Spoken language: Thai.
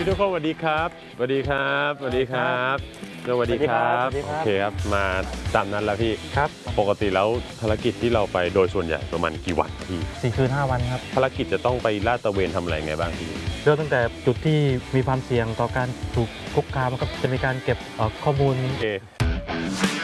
พี่ทุกคนสวัสดีครับสวัสดีครับสวัสดีครับสวัสดีครับโอเคครับมาตามนั้นแล้วพี่ครับปกติแล้วภารกิจที่เราไปโดยส่วนใหญ่ประมาณกี่วันพี่ 4 คืน 5 วันครับภารกิจจะต้องไปลาดตระเวนทำอะไรไงบ้างพี่เริ่มตั้งแต่จุดที่มีความเสี่ยงต่อการถูกคุกคามครับจะมีการเก็บข้อมูลโอเค